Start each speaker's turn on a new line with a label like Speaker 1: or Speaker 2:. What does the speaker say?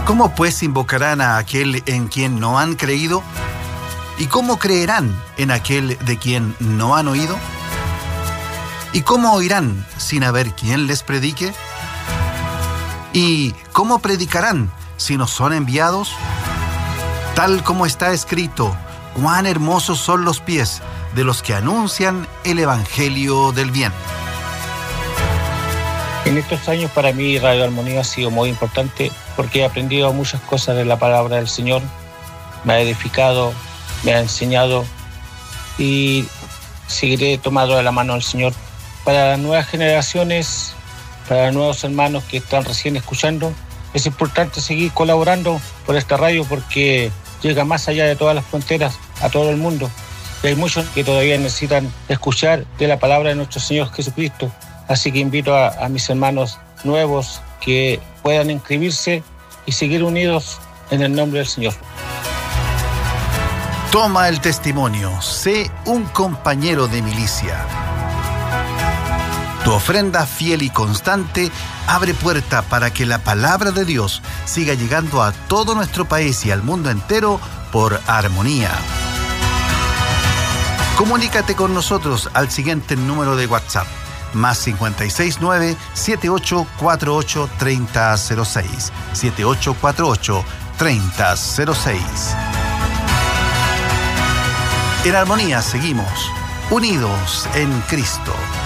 Speaker 1: ¿Cómo pues invocarán a aquel en quien no han creído? ¿Y cómo creerán en aquel de quien no han oído? ¿Y cómo oirán sin haber quien les predique? ¿Y cómo predicarán si no son enviados? Tal como está escrito, cuán hermosos son los pies de los que anuncian el evangelio del bien.
Speaker 2: En estos años para mí Radio Armonía ha sido muy importante porque he aprendido muchas cosas de la palabra del Señor, me ha edificado, me ha enseñado y seguiré tomado de la mano del Señor. Para las nuevas generaciones, para los nuevos hermanos que están recién escuchando, es importante seguir colaborando por esta radio porque llega más allá de todas las fronteras, a todo el mundo. Y hay muchos que todavía necesitan escuchar de la palabra de nuestro Señor Jesucristo. Así que invito a mis hermanos nuevos que puedan inscribirse y seguir unidos en el nombre del Señor.
Speaker 1: Toma el testimonio, sé un compañero de milicia. Tu ofrenda fiel y constante abre puerta para que la palabra de Dios siga llegando a todo nuestro país y al mundo entero por Armonía. Comunícate con nosotros al siguiente número de WhatsApp. Más 569-7848-3006. 7848-3006. En Armonía seguimos, unidos en Cristo.